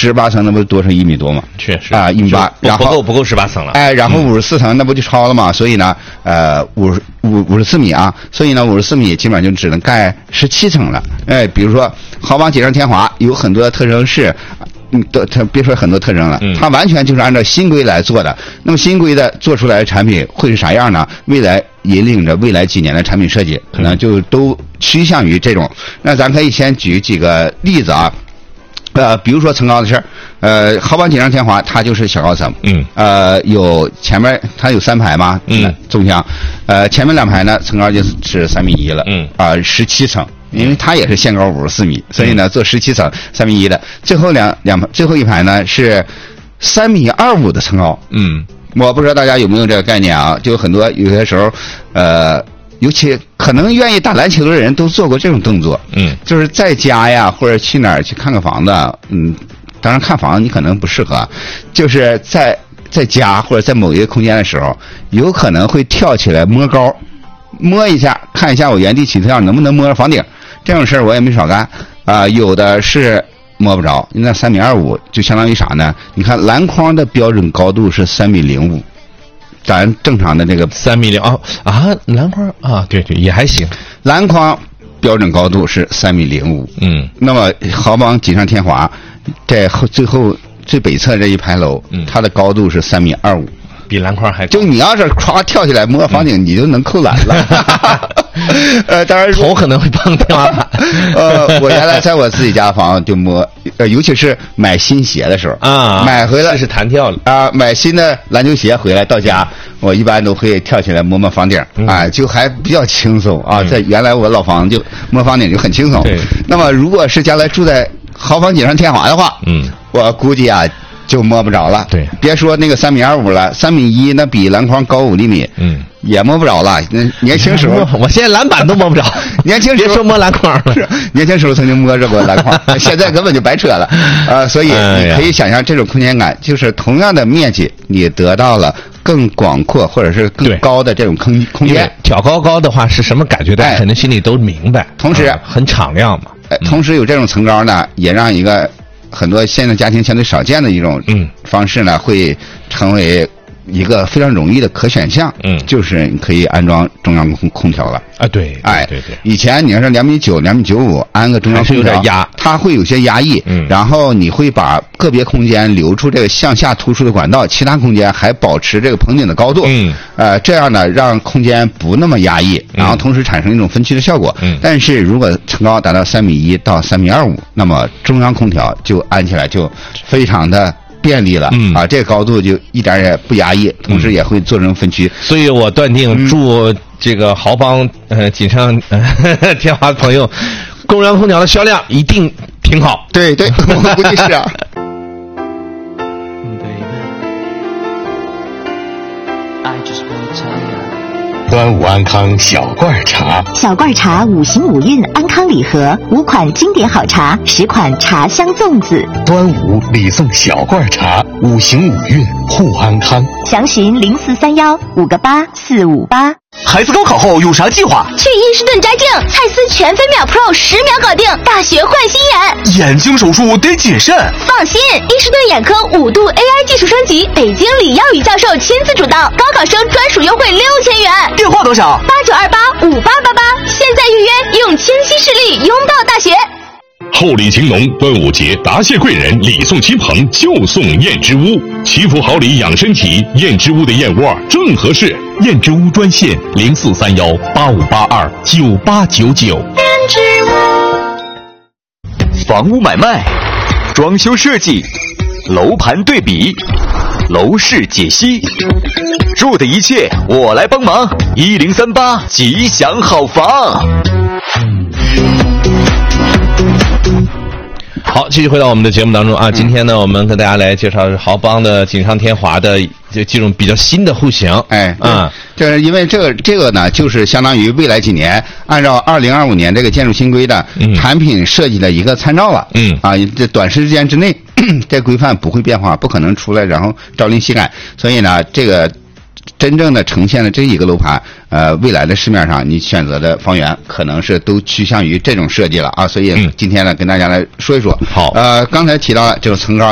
18层那不多成1米多吗？ 确实啊，1米8，然后不够18层了。 哎，然后54层那不就超了吗？所以呢，54米啊，所以呢54米基本上就只能盖17层了。哎，比如说豪邦锦上添华有很多特征是。它别说很多特征了，它完全就是按照新规来做的。那么新规的做出来的产品会是啥样呢？未来引领着未来几年的产品设计，可能就都趋向于这种。那咱可以先举几个例子啊，比如说层高的事儿，豪邦锦上添华它就是小高层，有前面它有3排嘛，纵向，前面2排呢层高就是3.1米了，17层。因为它也是限高54米，所以呢做17层3.1米的，最后最后一排呢是3.25米的层高。我不知道大家有没有这个概念啊？就很多有些时候，尤其可能愿意打篮球的人都做过这种动作。就是在家呀，或者去哪儿去看个房子，当然看房子你可能不适合，就是在家或者在某一个空间的时候，有可能会跳起来摸高，摸一下，看一下我原地起跳能不能摸着房顶。这种事儿我也没少干有的是摸不着，那3.25米就相当于啥呢？你看篮筐的标准高度是3.05米，咱正常的这个 3.0米篮筐对也还行， 篮筐标准高度是3.05米。那么豪邦锦上添华在最后最北侧这一排楼，它的高度是3.25米。 比篮筐还高， 就你要是咵跳起来摸房顶，你就能扣篮了。当然头可能会碰天花板。 我原来在我自己家房就摸，尤其是买新鞋的时候买回来是弹跳了买新的篮球鞋回来到家，我一般都会跳起来摸摸房顶就还比较轻松在原来我老房就摸房顶就很轻松。那么如果是将来住在豪邦锦上添华的话，我估计就摸不着了。 对， 别说那个3.25米了，3.1米那比篮筐高5厘米，也摸不着了。年轻时候， 我现在篮板都摸不着。 年轻时候别说摸篮筐了， 年轻时候曾经摸着过篮筐，现在根本就白扯了。所以你可以想象这种空间感，就是同样的面积，你得到了更广阔或者是更高的这种空间。 挑高的话是什么感觉？大家肯定心里都明白。 同时很敞亮嘛。 同时有这种层高呢，也让一个很多现在家庭相对少见的一种方式呢，会成为一个非常容易的可选项。就是你可以安装中央空调了。 对， 以前你要是2.9米、2.95米安个中央空调， 有点压， 它会有些压抑。然后你会把个别空间留出这个向下突出的管道，其他空间还保持这个棚顶的高度。这样呢，让空间不那么压抑，然后同时产生一种分区的效果。但是如果层高达到3.1米到3.25米，那么中央空调就安起来就非常的便利了。这个高度就一点也不压抑，同时也会做成分区。 所以我断定住这个豪邦锦上添华的朋友，中央空调的销量一定挺好。 对，我估计是啊。 端午安康小罐茶， 小罐茶5行5韵安康礼盒，5款经典好茶，10款茶香粽子。 端午礼送小罐茶，5行5韵护安康。 详询0431-58458。 孩子高考后有啥计划？ 去伊士顿摘镜，蔡司全飞秒 Pro10秒搞定，大学换新眼。 眼睛手术得谨慎。 放心，伊士顿眼科5度 AI 技术升级，北京李耀宇教授亲自主导，高考生专属优惠6000元。 电话多少 ？89285888，现在预约，用清晰视力拥抱大学。 厚礼情浓，端午节答谢贵人，礼送亲朋就送燕之屋，祈福好礼养身体，燕之屋的燕窝正合适。燕之屋专线043185829899。 燕之屋。 房屋买卖、装修设计、楼盘对比、楼市解析，住的一切我来帮忙。1038吉祥好房。 好，继续回到我们的节目当中啊。今天呢，我们跟大家来介绍是豪邦的锦上添华的这种比较新的户型。 就是因为这个呢，就是相当于未来几年按照2025年这个建筑新规的产品设计的一个参照了。这短时间之内，这规范不会变化，不可能出来然后朝令夕改。所以呢，这个真正的呈现的这一个楼盘，未来的市面上你选择的房源可能是都趋向于这种设计了啊。所以今天呢，跟大家来说一说。 好， 刚才提到了这种层高